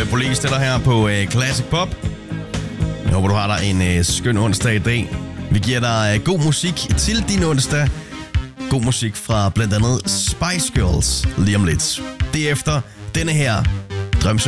Police, det der her på Classic Pop. Jeg håber, du har dig en skøn onsdag i dag. Vi giver dig god musik til din onsdag. God musik fra blandt andet Spice Girls lige om lidt. Det er efter denne her